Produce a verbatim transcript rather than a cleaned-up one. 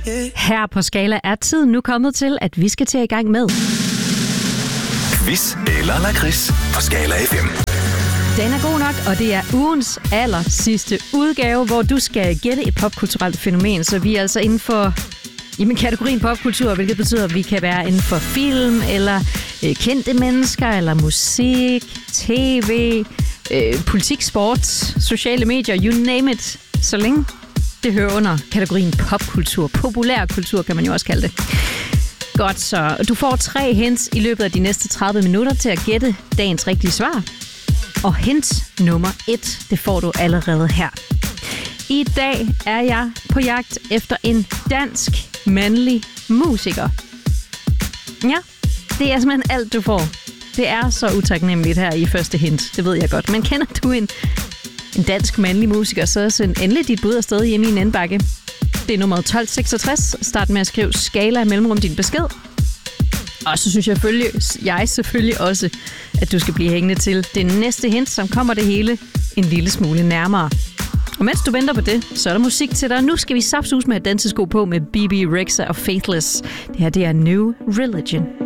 Her på Skala er tiden nu kommet til, at vi skal til i gang med Quiz eller lakrids på Skala F M. Den er god nok, og det er ugens aller sidste udgave, hvor du skal gætte et popkulturelt fænomen. Så vi er altså inden for jamen, kategorien popkultur, hvilket betyder, at vi kan være inden for film, eller øh, kendte mennesker, eller musik, tv, øh, politik, sport, sociale medier, you name it. Så længe det hører under kategorien popkultur. Populær kultur kan man jo også kalde det. Godt, så du får tre hints i løbet af de næste tredive minutter til at gætte dagens rigtige svar. Og hint nummer et, det får du allerede her. I dag er jeg på jagt efter en dansk mandlig musiker. Ja, det er simpelthen alt, du får. Det er så utaknemmeligt her i første hint, det ved jeg godt. Men kender du en, en dansk mandlig musiker, så send endelig dit bud afsted hjemme i en indbakke. Det er nummer tolv seksogtres. Start med at skrive Skala mellemrum din besked. Og så synes jeg selvfølgelig, jeg selvfølgelig også, at du skal blive hængende til det næste hint, som kommer det hele en lille smule nærmere. Og mens du venter på det, så er der musik til dig. Nu skal vi saftsus med et dansesko på med B B Rexha og Faithless. Det her, det er New Religion.